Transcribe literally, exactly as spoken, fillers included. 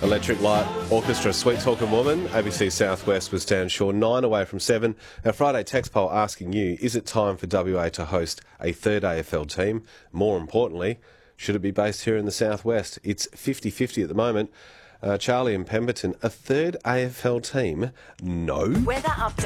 Electric Light Orchestra, Sweet Talking Woman. A B C Southwest was Dan Shaw, nine away from seven. Our Friday text poll asking you, is it time for W A to host a third A F L team? More importantly, should it be based here in the Southwest? It's fifty-fifty at the moment. Uh, Charlie and Pemberton, a third A F L team? No. Weather update.